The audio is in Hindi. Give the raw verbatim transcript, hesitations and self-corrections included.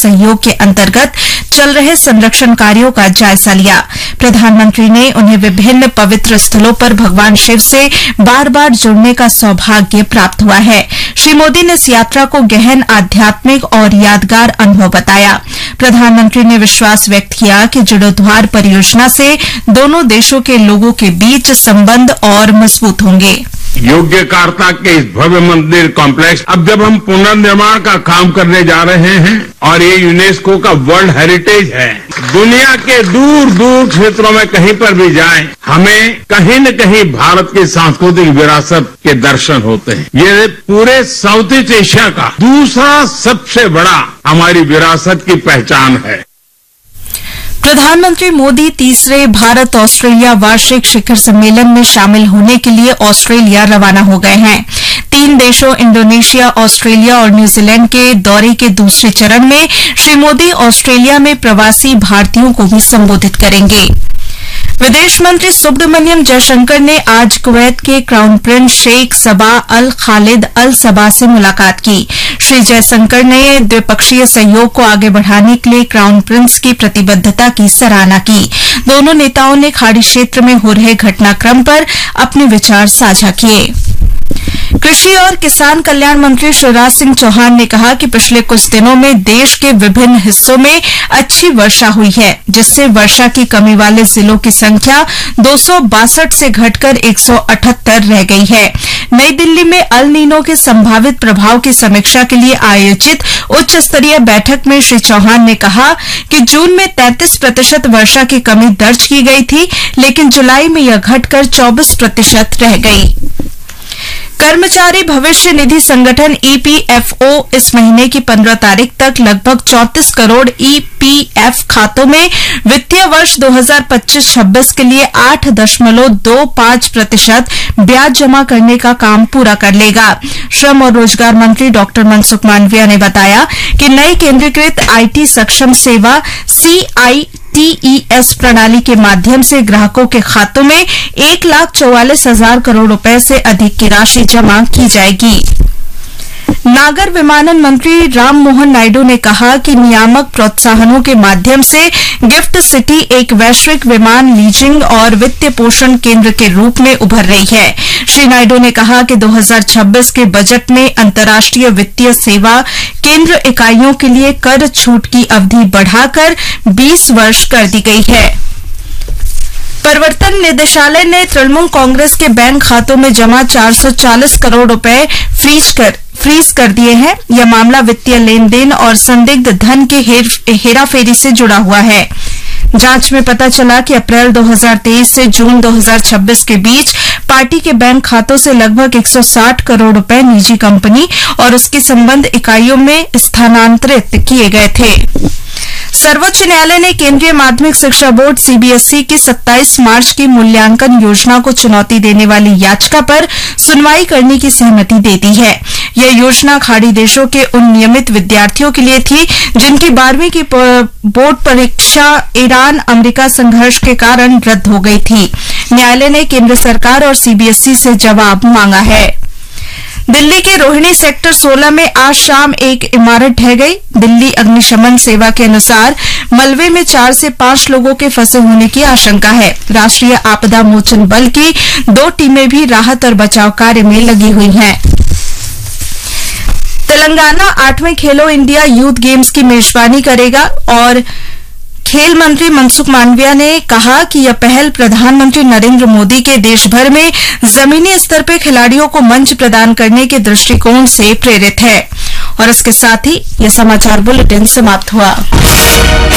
सहयोग के अंतर्गत चल रहे संरक्षण कार्यों का जायजा लिया। प्रधानमंत्री ने उन्हें विभिन्न पवित्र स्थलों पर भगवान शिव से बार बार जुड़ने का सौभाग्य प्राप्त हुआ है। श्री मोदी ने इस यात्रा को गहन आध्यात्मिक और यादगार अनुभव बताया। प्रधानमंत्री ने विश्वास व्यक्त किया कि जीर्णोद्धार परियोजना से दोनों देशों के लोगों के बीच संबंध और मजबूत होंगे। योग्यकार्ता के इस भव्य मंदिर कॉम्प्लेक्स अब जब हम पुनर्निर्माण का काम करने जा रहे हैं और ये यूनेस्को का वर्ल्ड हेरिटेज है, दुनिया के दूर दूर क्षेत्रों में कहीं पर भी जाएं, हमें कहीं न कहीं भारत की सांस्कृतिक विरासत के दर्शन होते हैं। ये पूरे साउथ ईस्ट एशिया का दूसरा सबसे बड़ा हमारी विरासत की पहचान है। प्रधानमंत्री मोदी तीसरे भारत ऑस्ट्रेलिया वार्षिक शिखर सम्मेलन में शामिल होने के लिए ऑस्ट्रेलिया रवाना हो गए हैं। तीन देशों इंडोनेशिया, ऑस्ट्रेलिया और न्यूजीलैंड के दौरे के दूसरे चरण में श्री मोदी ऑस्ट्रेलिया में प्रवासी भारतीयों को भी संबोधित करेंगे। विदेश मंत्री सुब्रमण्यम जयशंकर ने आज कुवैत के क्राउन प्रिंस शेख सबा अल खालिद अल सबा से मुलाकात की। श्री जयशंकर ने द्विपक्षीय सहयोग को आगे बढ़ाने के लिए क्राउन प्रिंस की प्रतिबद्धता की सराहना की। दोनों नेताओं ने खाड़ी क्षेत्र में हो रहे घटनाक्रम पर अपने विचार साझा किए। कृषि और किसान कल्याण मंत्री शिवराज सिंह चौहान ने कहा कि पिछले कुछ दिनों में देश के विभिन्न हिस्सों में अच्छी वर्षा हुई है, जिससे वर्षा की कमी वाले जिलों की संख्या दो सौ बासठ से घटकर एक सौ अठहत्तर रह गई है। नई दिल्ली में अल नीनो के संभावित प्रभाव की समीक्षा के लिए आयोजित उच्च स्तरीय बैठक में श्री चौहान ने कहा कि जून में तैंतीस प्रतिशत वर्षा की कमी दर्ज की गई थी, लेकिन जुलाई में यह घटकर चौबीस प्रतिशत रह गई। कर्मचारी भविष्य निधि संगठन ईपीएफओ इस महीने की पंद्रह तारीख तक लगभग चौंतीस करोड़ ईपीएफ खातों में वित्तीय वर्ष दो हज़ार पच्चीस छब्बीस के लिए आठ दशमलव दो पांच प्रतिशत ब्याज जमा करने का काम पूरा कर लेगा। श्रम और रोजगार मंत्री डॉक्टर मनसुख मांडविया ने बताया कि नई केंद्रीकृत आईटी सक्षम सेवा सीआई टीईएस प्रणाली के माध्यम से ग्राहकों के खातों में एक लाख चौवालीस हजार करोड़ रुपए से अधिक की राशि जमा की जाएगी। नागर विमानन मंत्री राम मोहन नायडू ने कहा कि नियामक प्रोत्साहनों के माध्यम से गिफ्ट सिटी एक वैश्विक विमान लीजिंग और वित्तीय पोषण केंद्र के रूप में उभर रही है। श्री नायडू ने कहा कि दो हज़ार छब्बीस के बजट में अंतर्राष्ट्रीय वित्तीय सेवा केंद्र इकाइयों के लिए कर छूट की अवधि बढ़ाकर बीस वर्ष कर दी गई है। प्रवर्तन निदेशालय ने तृणमूल कांग्रेस के बैंक खातों में जमा चार सौ चालीस करोड़ रुपए फ्रीज कर फ्रीज कर दिए हैं। यह मामला वित्तीय लेन देन और संदिग्ध धन के हेर, हेराफेरी से जुड़ा हुआ है। जांच में पता चला कि अप्रैल दो हज़ार तेईस से जून दो हज़ार छब्बीस के बीच पार्टी के बैंक खातों से लगभग एक सौ साठ करोड़ रुपए निजी कंपनी और उसकी संबद्ध इकाइयों में स्थानांतरित किए गए थे। सर्वोच्च न्यायालय ने केंद्रीय माध्यमिक शिक्षा बोर्ड सीबीएसई की सत्ताईस मार्च की मूल्यांकन योजना को चुनौती देने वाली याचिका पर सुनवाई करने की सहमति दे दी है। यह योजना खाड़ी देशों के उन नियमित विद्यार्थियों के लिए थी जिनकी बारहवीं की बोर्ड परीक्षा ईरान अमेरिका संघर्ष के कारण रद्द हो गई थी। न्यायालय ने केंद्र सरकार और सीबीएसई से जवाब मांगा है। दिल्ली के रोहिणी सेक्टर सोलह में आज शाम एक इमारत ढह गई। दिल्ली अग्निशमन सेवा के अनुसार मलबे में चार से पांच लोगों के फंसे होने की आशंका है। राष्ट्रीय आपदा मोचन बल की दो टीमें भी राहत और बचाव कार्य में लगी हुई हैं। तेलंगाना आठवें खेलो इंडिया यूथ गेम्स की मेजबानी करेगा और खेल मंत्री मनसुख मांडविया ने कहा कि यह पहल प्रधानमंत्री नरेंद्र मोदी के देश भर में जमीनी स्तर पर खिलाड़ियों को मंच प्रदान करने के दृष्टिकोण से प्रेरित है। और इसके साथ ही यह समाचार बुलेटिन समाप्त हुआ।